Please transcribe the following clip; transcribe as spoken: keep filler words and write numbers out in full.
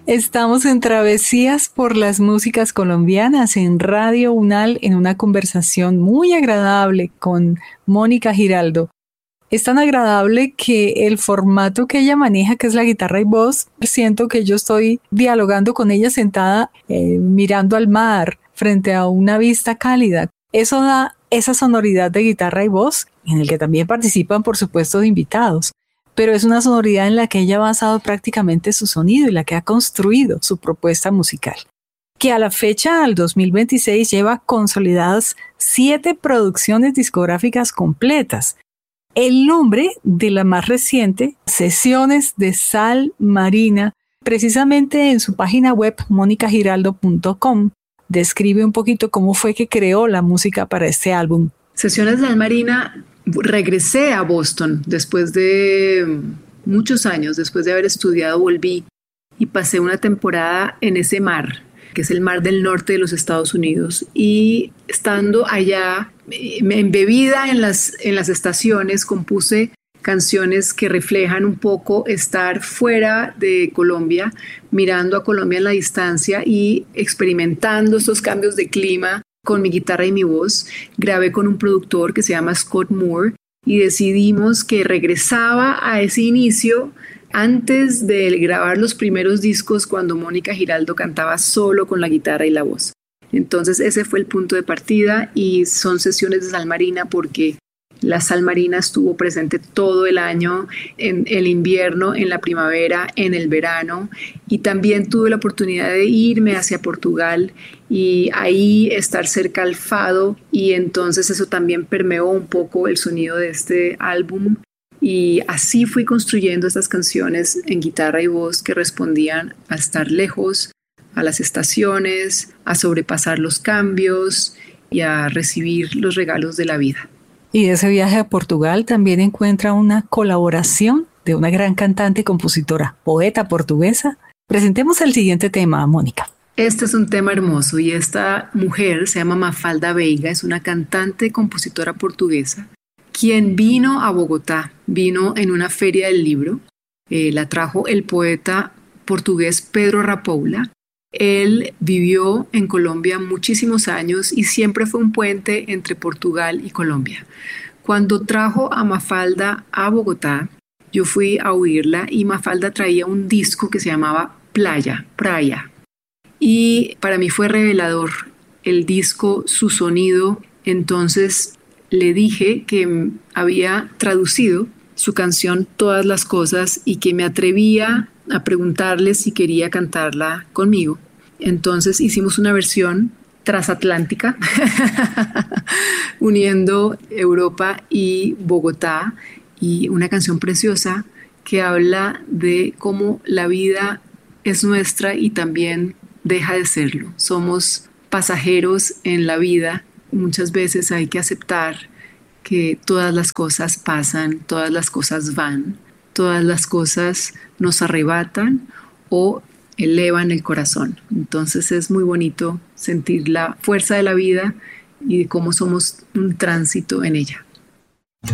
Estamos en Travesías por las Músicas Colombianas en Radio Unal en una conversación muy agradable con Mónica Giraldo. Es tan agradable que el formato que ella maneja, que es la guitarra y voz, siento que yo estoy dialogando con ella sentada eh, mirando al mar frente a una vista cálida. Eso da esa sonoridad de guitarra y voz, en el que también participan, por supuesto, de invitados. Pero es una sonoridad en la que ella ha basado prácticamente su sonido y la que ha construido su propuesta musical, que a la fecha, al dos mil veintiséis, lleva consolidadas siete producciones discográficas completas. El nombre de la más reciente, Sesiones de Sal Marina, precisamente en su página web mónica giraldo punto com, describe un poquito cómo fue que creó la música para este álbum. Sesiones de Sal Marina, regresé a Boston después de muchos años, después de haber estudiado, volví y pasé una temporada en ese mar, que es el mar del norte de los Estados Unidos, y estando allá, embebida en las, en las estaciones, compuse canciones que reflejan un poco estar fuera de Colombia, mirando a Colombia en la distancia y experimentando estos cambios de clima con mi guitarra y mi voz. Grabé con un productor que se llama Scott Moore y decidimos que regresaba a ese inicio antes de grabar los primeros discos, cuando Mónica Giraldo cantaba solo con la guitarra y la voz. Entonces ese fue el punto de partida y son Sesiones de Sal Marina porque la sal marina estuvo presente todo el año, en el invierno, en la primavera, en el verano, y también tuve la oportunidad de irme hacia Portugal y ahí estar cerca al fado, y entonces eso también permeó un poco el sonido de este álbum. Y así fui construyendo estas canciones en guitarra y voz que respondían a estar lejos, a las estaciones, a sobrepasar los cambios y a recibir los regalos de la vida. Y de ese viaje a Portugal también encuentra una colaboración de una gran cantante y compositora, poeta portuguesa. Presentemos el siguiente tema, Mónica. Este es un tema hermoso y esta mujer se llama Mafalda Veiga, es una cantante y compositora portuguesa, quien vino a Bogotá, vino en una feria del libro, eh, la trajo el poeta portugués Pedro Rapoula. Él vivió en Colombia muchísimos años y siempre fue un puente entre Portugal y Colombia. Cuando trajo a Mafalda a Bogotá, yo fui a oírla y Mafalda traía un disco que se llamaba Playa, Praia. Y para mí fue revelador el disco, su sonido. Entonces le dije que había traducido su canción Todas las Cosas y que me atrevía a preguntarle si quería cantarla conmigo. Entonces hicimos una versión transatlántica uniendo Europa y Bogotá, y una canción preciosa que habla de cómo la vida es nuestra y también deja de serlo. Somos pasajeros en la vida. Muchas veces hay que aceptar que todas las cosas pasan, todas las cosas van, todas las cosas nos arrebatan o elevan el corazón. Entonces es muy bonito sentir la fuerza de la vida y de cómo somos un tránsito en ella.